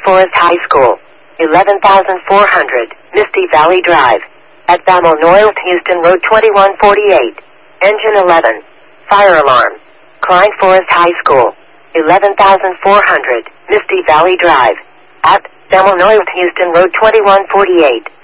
Forest High School, 11,400, Misty Valley Drive. At Bamel North Houston Road 2148. Engine 11. Fire alarm. Klein Forest High School, 11,400, Misty Valley Drive. At Bamel North Houston Road 2148.